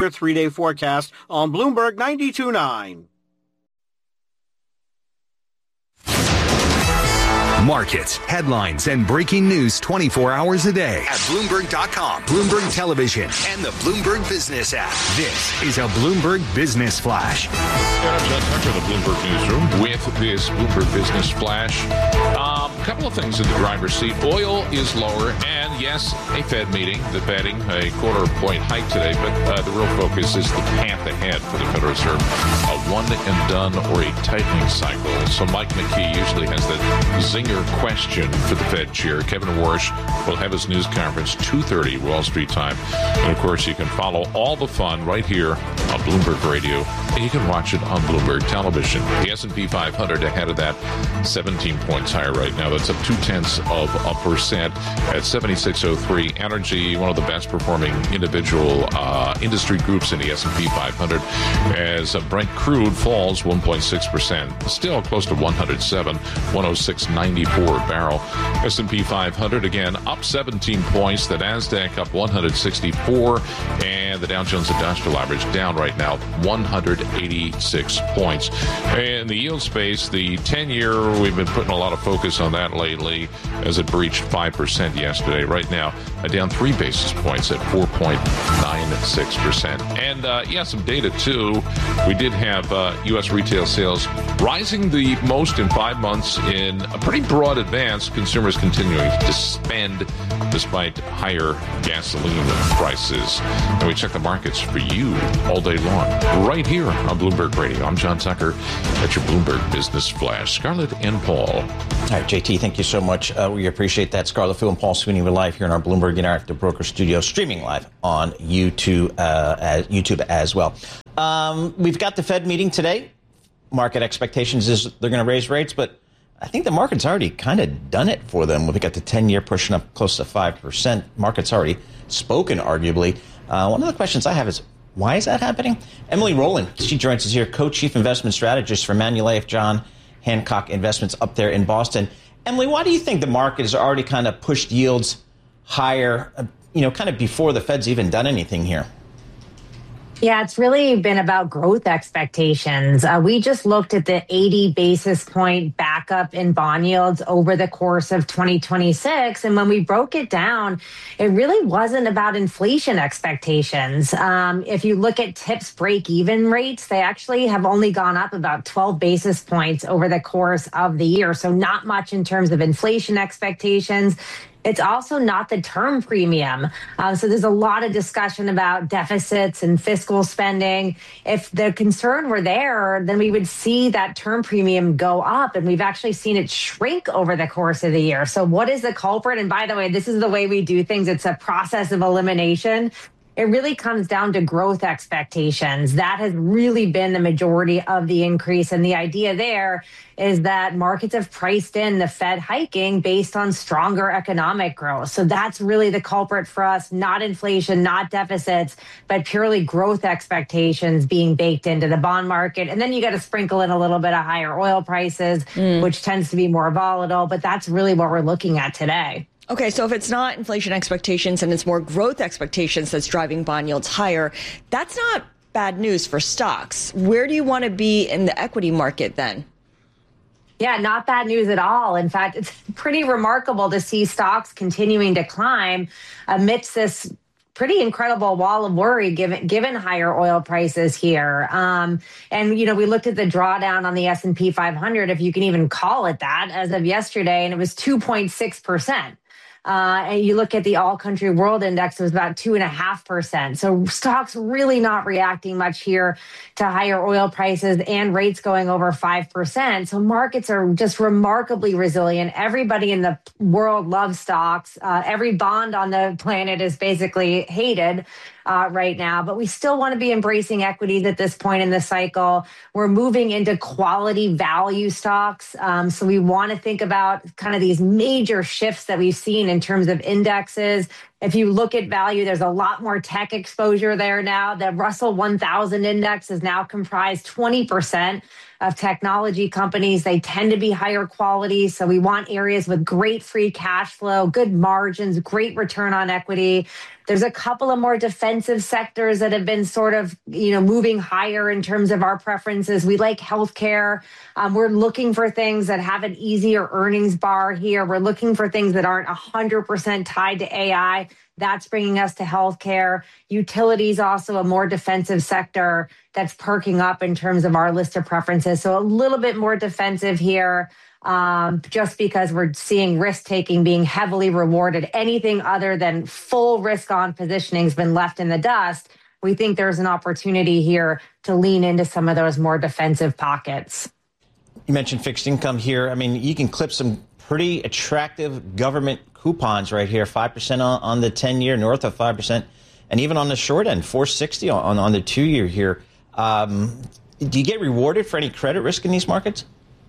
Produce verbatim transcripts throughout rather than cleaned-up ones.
your three-day forecast on Bloomberg ninety-two point nine. Markets, headlines, and breaking news twenty-four hours a day at Bloomberg dot com, Bloomberg Television, and the Bloomberg Business app. This is a Bloomberg Business Flash. And I'm John Tucker, the Bloomberg Newsroom, with this Bloomberg Business Flash. A um, couple of things in the driver's seat. Oil is lower, and yes, a Fed meeting, the betting, a quarter point hike today, but uh, the real focus is the path ahead for the Federal Reserve. A one and done or a tightening cycle. So Mike McKee usually has that zinger question for the Fed chair. Kevin Warsh will have his news conference two thirty Wall Street time. And of course, you can follow all the fun right here on Bloomberg Radio. And you can watch it on Bloomberg Television. The S and P five hundred ahead of that, seventeen points higher right now. That's up two tenths of a percent at seventy-six oh three. Energy, one of the best performing individual uh, industry groups in the S and P five hundred, as uh, Brent crude falls one point six percent. Still close to one hundred seven, one oh six ninety-four a barrel. S and P five hundred again up seventeen points. The Nasdaq up one hundred sixty-four, and the Dow Jones Industrial Average down right now one hundred eighty-six points. In the yield space, the ten-year, we've been putting a lot of focus on that lately as it breached five percent yesterday. Right now, down three basis points at four point nine six percent. And uh, yeah, some data too. We did have uh, U S retail sales rising the most in five months in a pretty broad advance. Consumers continuing to spend despite higher gasoline prices. And we check the markets for you all day long right here on Bloomberg Radio. I'm John Tucker at your Bloomberg Business Flash. Scarlett and Paul. All right, J T, thank you so much. Uh, we appreciate that. Scarlett Fu and Paul Sweeney, we're live here in our Bloomberg Interactive Broker Studio, streaming live on YouTube, uh, as, YouTube as well. Um, we've got the Fed meeting today. Market expectations is they're going to raise rates, but I think the market's already kind of done it for them. We've got the ten-year pushing up close to five percent. Market's already spoken, arguably. Uh, one of the questions I have is, why is that happening? Emily Rowland, she joins us here, co-chief investment strategist for Manulife John Hancock Investments up there in Boston. Emily, why do you think the market has already kind of pushed yields higher, uh, you know, kind of before the Fed's even done anything here? Yeah, it's really been about growth expectations. Uh, we just looked at the eighty basis point backup in bond yields over the course of twenty twenty-six. And when we broke it down, it really wasn't about inflation expectations. Um, if you look at TIPS break-even rates, they actually have only gone up about twelve basis points over the course of the year. So not much in terms of inflation expectations. It's also not the term premium. Uh, so there's a lot of discussion about deficits and fiscal spending. If the concern were there, then we would see that term premium go up. And we've actually seen it shrink over the course of the year. So what is the culprit? And by the way, this is the way we do things. It's a process of elimination. It really comes down to growth expectations. That has really been the majority of the increase. And the idea there is that markets have priced in the Fed hiking based on stronger economic growth. So that's really the culprit for us, not inflation, not deficits, but purely growth expectations being baked into the bond market. And then you got to sprinkle in a little bit of higher oil prices, mm. which tends to be more volatile. But that's really what we're looking at today. Okay, so if it's not inflation expectations and it's more growth expectations that's driving bond yields higher, that's not bad news for stocks. Where do you want to be in the equity market then? Yeah, not bad news at all. In fact, it's pretty remarkable to see stocks continuing to climb amidst this pretty incredible wall of worry given given higher oil prices here. Um, and, you know, we looked at the drawdown on the S and P five hundred, if you can even call it that, as of yesterday, and it was two point six percent. Uh, and you look at the All Country World Index, it was about two and a half percent. So stocks really not reacting much here to higher oil prices and rates going over five percent. So markets are just remarkably resilient. Everybody in the world loves stocks. Uh, every bond on the planet is basically hated uh, right now, but we still want to be embracing equities at this point in the cycle. We're moving into quality value stocks. Um, so we want to think about kind of these major shifts that we've seen in terms of indexes If you look at value, there's a lot more tech exposure there now. The Russell one thousand index is now comprised twenty percent of technology companies. They tend to be higher quality. So we want areas with great free cash flow, good margins, great return on equity. There's a couple of more defensive sectors that have been sort of, you know, moving higher in terms of our preferences. We like healthcare. Um, we're looking for things that have an easier earnings bar here. We're looking for things that aren't one hundred percent tied to A I. That's bringing us to healthcare. Utilities, also a more defensive sector that's perking up in terms of our list of preferences. So a little bit more defensive here, um, just because we're seeing risk-taking being heavily rewarded. Anything other than full risk-on positioning has been left in the dust. We think there's an opportunity here to lean into some of those more defensive pockets. You mentioned fixed income here. I mean, you can clip some pretty attractive government coupons right here, five percent on, on the ten-year, north of five percent, and even on the short end, four sixty on, on the two-year here. Um, do you get rewarded for any credit risk in these markets?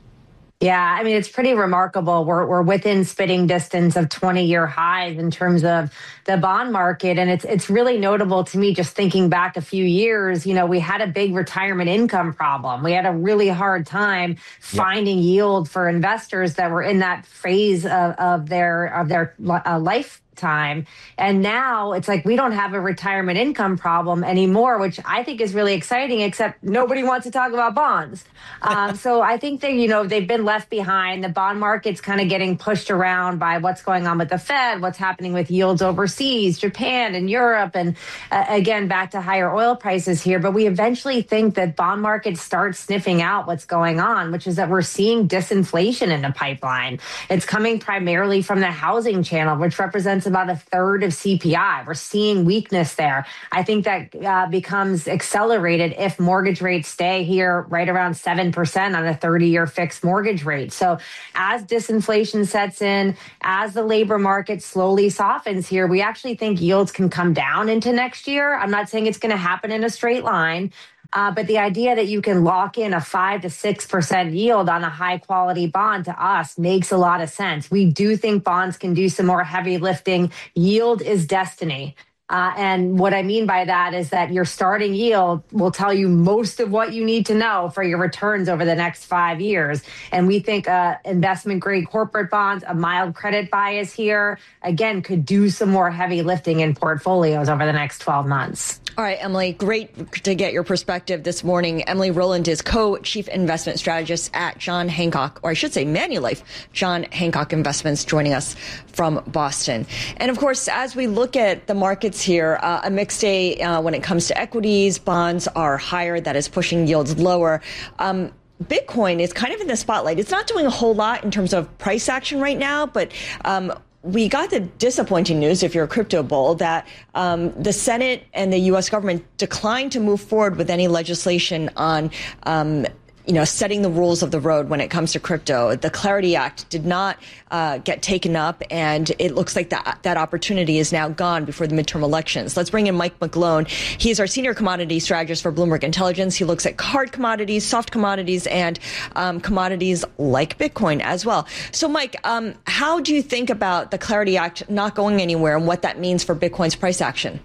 Yeah, I mean, it's pretty remarkable. We're we're within spitting distance of twenty-year highs in terms of the bond market. And it's it's really notable to me, just thinking back a few years, you know, we had a big retirement income problem. We had a really hard time finding yep. yield for investors that were in that phase of, of their of their uh, life time. And now it's like we don't have a retirement income problem anymore, which I think is really exciting, except nobody wants to talk about bonds. Um, so I think that, you know, they've been left behind. The bond market's kind of getting pushed around by what's going on with the Fed, what's happening with yields overseas, Japan and Europe, and uh, again, back to higher oil prices here. But we eventually think that bond markets start sniffing out what's going on, which is that we're seeing disinflation in the pipeline. It's coming primarily from the housing channel, which represents about a third of C P I. We're seeing weakness there. I think that uh, becomes accelerated if mortgage rates stay here right around seven percent on a thirty-year fixed mortgage rate. So as disinflation sets in, as the labor market slowly softens here, we actually think yields can come down into next year. I'm not saying it's going to happen in a straight line. Uh, but the idea that you can lock in a five to six percent yield on a high quality bond to us makes a lot of sense. We do think bonds can do some more heavy lifting. Yield is destiny. Uh, and what I mean by that is that your starting yield will tell you most of what you need to know for your returns over the next five years. And we think uh, investment grade corporate bonds, a mild credit bias here, again, could do some more heavy lifting in portfolios over the next twelve months. All right, Emily, great to get your perspective this morning. Emily Rowland is co-chief investment strategist at John Hancock, or I should say Manulife, John Hancock Investments, joining us from Boston. And of course, as we look at the markets here, uh, a mixed day uh, when it comes to equities. Bonds are higher. That is pushing yields lower. Um, Bitcoin is kind of in the spotlight. It's not doing a whole lot in terms of price action right now, but um, we got the disappointing news, if you're a crypto bull, that um, the Senate and the U S government declined to move forward with any legislation on um, you know, setting the rules of the road when it comes to crypto. The Clarity Act did not uh, get taken up, and it looks like that that opportunity is now gone before the midterm elections. Let's bring in Mike McGlone. He's our senior commodity strategist for Bloomberg Intelligence. He looks at hard commodities, soft commodities, and um, commodities like Bitcoin as well. So, Mike, um, how do you think about the Clarity Act not going anywhere and what that means for Bitcoin's price action?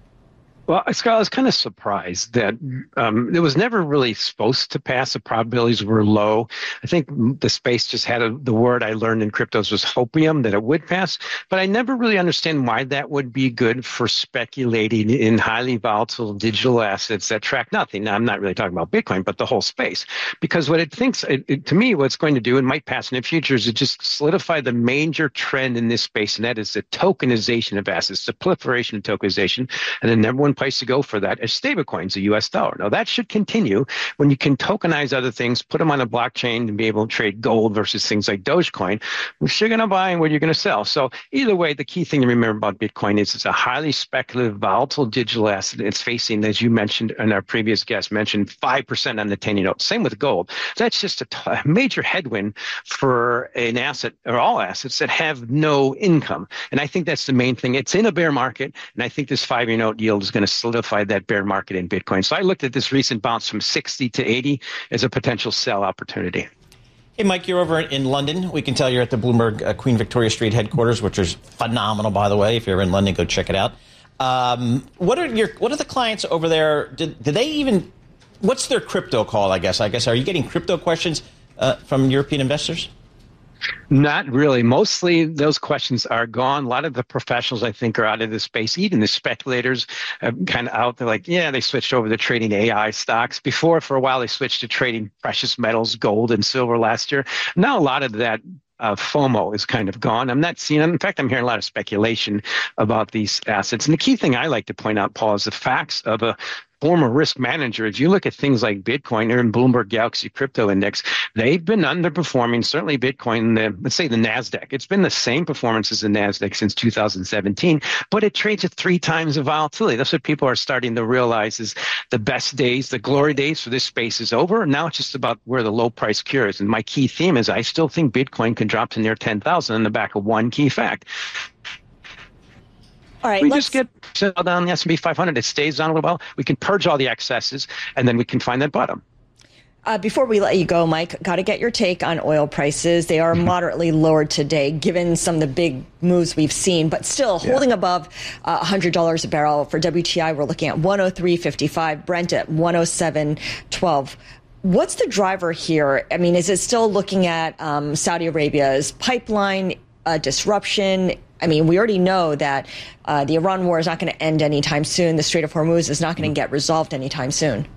Well, Scott, I was kind of surprised that um, it was never really supposed to pass. The probabilities were low. I think the space just had a, the word I learned in cryptos was hopium, that it would pass. But I never really understand why that would be good for speculating in highly volatile digital assets that track nothing. Now, I'm not really talking about Bitcoin, but the whole space. Because what it thinks, it, it, to me, what it's going to do, and might pass in the future, is it just solidify the major trend in this space, and that is the tokenization of assets, the proliferation of tokenization. And the number one place to go for that is stablecoins, the U S dollar. Now, that should continue when you can tokenize other things, put them on a blockchain and be able to trade gold versus things like Dogecoin, which you're going to buy and what you're going to sell. So either way, the key thing to remember about Bitcoin is it's a highly speculative, volatile digital asset. It's facing, as you mentioned, and our previous guest mentioned, five percent on the ten-year note. Same with gold. That's just a, t- a major headwind for an asset, or all assets that have no income. And I think that's the main thing. It's in a bear market, and I think this five-year note yield is going to solidify that bear market in Bitcoin. So I looked at this recent bounce from sixty to eighty as a potential sell opportunity. Hey, Mike, you're over in London. We can tell you're at the Bloomberg uh, Queen Victoria Street headquarters, which is phenomenal, by the way. If you're in London, go check it out. Um, what are your what are the clients over there? Did, did they even? What's their crypto call? I guess. I guess. Are you getting crypto questions uh, from European investors? Not really. Mostly those questions are gone. A lot of the professionals, I think, are out of the space. Even the speculators are kind of out. They're like, yeah, they switched over to trading A I stocks. Before, for a while, they switched to trading precious metals, gold and silver last year. Now a lot of that uh, FOMO is kind of gone. I'm not seeing, in fact, I'm hearing a lot of speculation about these assets. And the key thing I like to point out, Paul, is the facts of a former risk manager. If you look at things like Bitcoin or in Bloomberg Galaxy Crypto Index, they've been underperforming, certainly Bitcoin, the, let's say the NASDAQ. It's been the same performance as the NASDAQ since two thousand seventeen, but it trades at three times the volatility. That's what people are starting to realize is the best days, the glory days for this space is over. Now it's just about where the low price cure is. And my key theme is I still think Bitcoin can drop to near ten thousand on the back of one key fact. All right, we let's... just get down the S and P five hundred. It stays down a little while. We can purge all the excesses, and then we can find that bottom. Uh, before we let you go, Mike, got to get your take on oil prices. They are moderately lowered today, given some of the big moves we've seen, but still holding yeah. above uh, one hundred dollars a barrel. For W T I, we're looking at one oh three fifty-five, Brent at one oh seven twelve. What's the driver here? I mean, is it still looking at um, Saudi Arabia's pipeline uh, disruption? I mean, we already know that uh, the Iran war is not going to end anytime soon. The Strait of Hormuz is not going to get resolved anytime soon.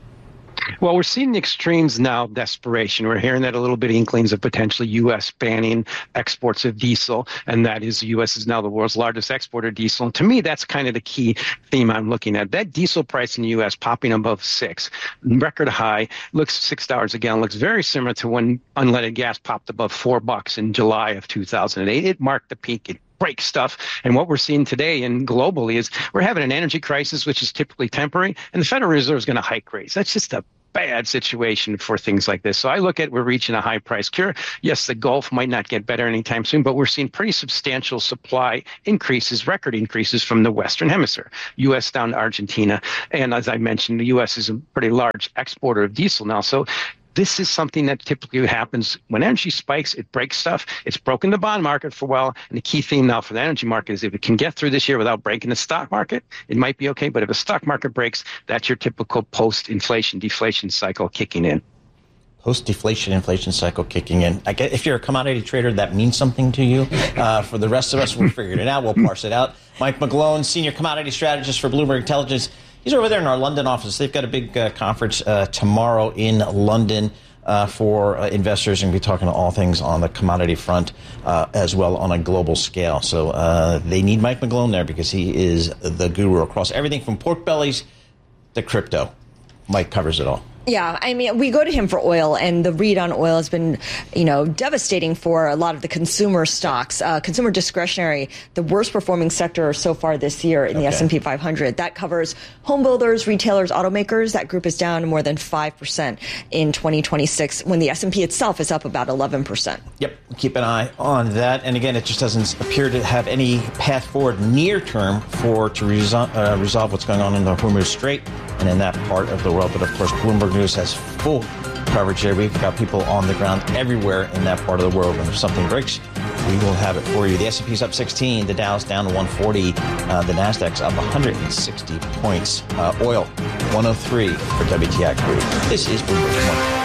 Well, we're seeing the extremes now, desperation. We're hearing that a little bit inklings of potentially U S banning exports of diesel, and that is the U S is now the world's largest exporter of diesel. And to me, that's kind of the key theme I'm looking at. That diesel price in the U S popping above six, record high, looks six dollars a gallon, looks very similar to when unleaded gas popped above four bucks in July of two thousand eight. It marked the peak. It break stuff. And what we're seeing today and globally is we're having an energy crisis, which is typically temporary, and the Federal Reserve is going to hike rates. That's just a bad situation for things like this. So I look at we're reaching a high price cure. Yes, the Gulf might not get better anytime soon, but we're seeing pretty substantial supply increases, record increases from the Western Hemisphere, U S down to Argentina. And as I mentioned, the U S is a pretty large exporter of diesel now. So this is something that typically happens when energy spikes. It breaks stuff. It's broken the bond market for a while. And the key theme now for the energy market is if it can get through this year without breaking the stock market, it might be okay. But if the stock market breaks, that's your typical post-inflation, deflation cycle kicking in. Post-deflation, inflation cycle kicking in. I guess if you're a commodity trader, that means something to you. Uh, for the rest of us, we'll figure it out. We'll parse it out. Mike McGlone, Senior Commodity Strategist for Bloomberg Intelligence. He's over there in our London office. They've got a big uh, conference uh, tomorrow in London uh, for uh, investors, and we'll be talking to all things on the commodity front uh, as well on a global scale. So uh, they need Mike McGlone there because he is the guru across everything from pork bellies to crypto. Mike covers it all. Yeah, I mean, we go to him for oil, and the read on oil has been, you know, devastating for a lot of the consumer stocks. Uh, consumer discretionary, the worst performing sector so far this year in the okay. S and P five hundred. That covers home builders, retailers, automakers. That group is down more than five percent in twenty twenty-six, when the S and P itself is up about eleven percent. Yep, keep an eye on that. And again, it just doesn't appear to have any path forward near term for to resol- uh, resolve what's going on in the Hormuz Strait and in that part of the world. But of course, Bloomberg News has full coverage here. We've got people on the ground everywhere in that part of the world. And if something breaks, we will have it for you. The S and P's up sixteen, the Dow's down to one forty, uh, the Nasdaq's up one hundred sixty points. Uh, oil, one oh three for W T I crude. This is Bloomberg Morning.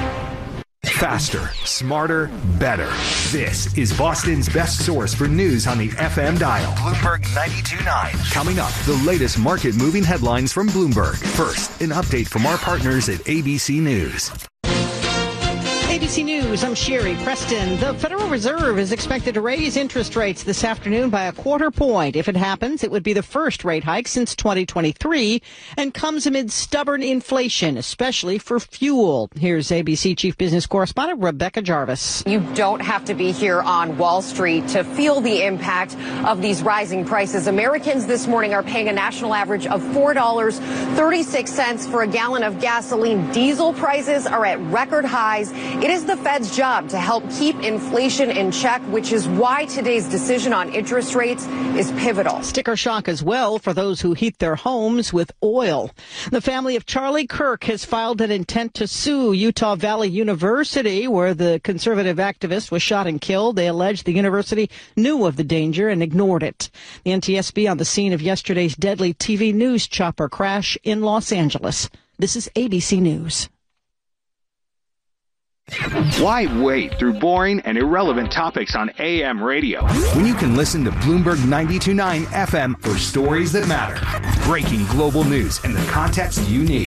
Faster, smarter, better. This is Boston's best source for news on the F M dial. Bloomberg ninety-two point nine. Coming up, the latest market-moving headlines from Bloomberg. First, an update from our partners at A B C News. A B C News, I'm Sherry Preston. The Federal Reserve is expected to raise interest rates this afternoon by a quarter point. If it happens, it would be the first rate hike since twenty twenty-three and comes amid stubborn inflation, especially for fuel. Here's A B C Chief Business Correspondent Rebecca Jarvis. You don't have to be here on Wall Street to feel the impact of these rising prices. Americans this morning are paying a national average of four dollars and thirty-six cents for a gallon of gasoline. Diesel prices are at record highs. It is is the Fed's job to help keep inflation in check, which is why today's decision on interest rates is pivotal. Sticker shock as well for those who heat their homes with oil. The family of Charlie Kirk has filed an intent to sue Utah Valley University, where the conservative activist was shot and killed. They allege the university knew of the danger and ignored it. The N T S B on the scene of yesterday's deadly T V news chopper crash in Los Angeles. This is A B C News. Why wade through boring and irrelevant topics on A M radio when you can listen to Bloomberg ninety-two point nine F M for stories that matter, breaking global news, and the context you need?